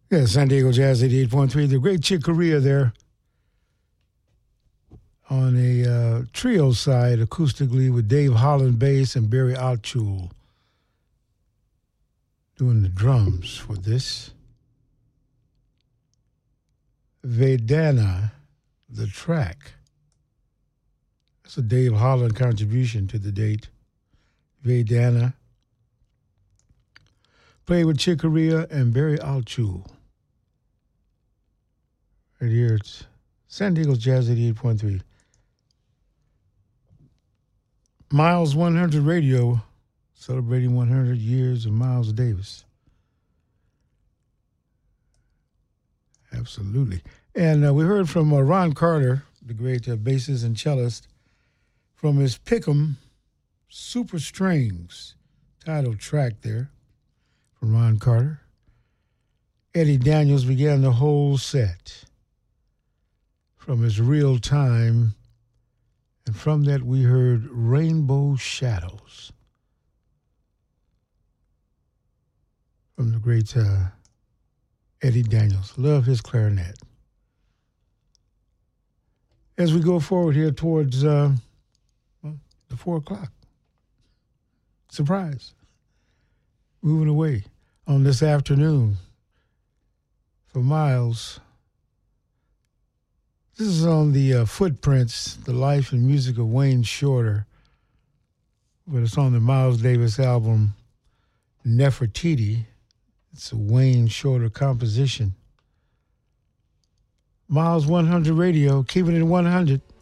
Yeah, San Diego Jazz 88.3. The great Chick Corea there on a trio side acoustically with Dave Holland bass and Barry Altschul doing the drums for this. Vedana, the track. That's a Dave Holland contribution to the date. Vedana. Played with Chick Corea and Barry Altschul. Right here, it's San Diego Jazz 88.3. Miles 100 Radio, celebrating 100 years of Miles Davis. Absolutely. And we heard from Ron Carter, the great bassist and cellist, from his Pick'em Super Strings title track there from Ron Carter. Eddie Daniels began the whole set from his Real Time, and from that we heard Rainbow Shadows from the great Eddie Daniels. Love his clarinet. As we go forward here towards the 4 o'clock, surprise, moving away on this afternoon for Miles. This is on the Footprints, the life and music of Wayne Shorter, but it's on the Miles Davis album Nefertiti. It's a Wayne Shorter composition. Miles 100 Radio, keeping it 100.